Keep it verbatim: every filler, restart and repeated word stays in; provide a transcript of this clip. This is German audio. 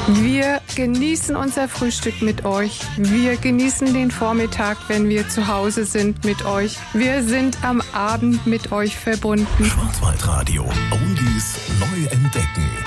Wir genießen unser Frühstück mit euch. Wir genießen den Vormittag, wenn wir zu Hause sind mit euch. Wir sind am Abend mit euch verbunden. Schwarzwaldradio. Oldies neu entdecken.